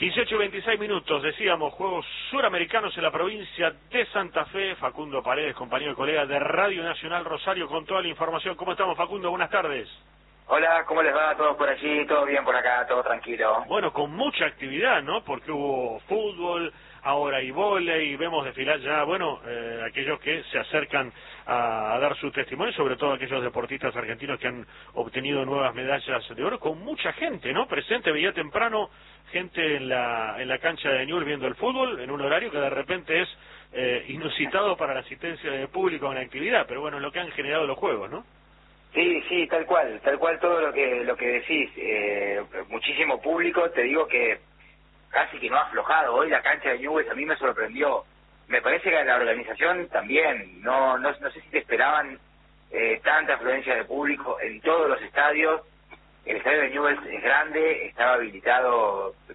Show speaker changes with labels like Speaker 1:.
Speaker 1: 18:26, decíamos, Juegos Suramericanos en la provincia de Santa Fe. Facundo Paredes, compañero y colega de Radio Nacional Rosario, con toda la información. ¿Cómo estamos, Facundo? Buenas tardes.
Speaker 2: Hola, ¿cómo les va a todos por allí? ¿Todo bien por acá? ¿Todo tranquilo?
Speaker 1: Bueno, con mucha actividad, ¿no? Porque hubo fútbol, ahora hay vóley, vemos desfilar ya, bueno, aquellos que se acercan a dar su testimonio, sobre todo aquellos deportistas argentinos que han obtenido nuevas medallas de oro, con mucha gente, ¿no? Presente, veía temprano gente en la cancha de Newell's viendo el fútbol, en un horario que de repente es inusitado para la asistencia de público en la actividad, pero bueno, es lo que han generado los Juegos, ¿no?
Speaker 2: Sí, tal cual todo lo que decís, muchísimo público, te digo que casi que no ha aflojado. Hoy la cancha de Newell's a mí me sorprendió, me parece que la organización también, no sé si te esperaban tanta afluencia de público en todos los estadios. El estadio de Newell's es grande, estaba habilitado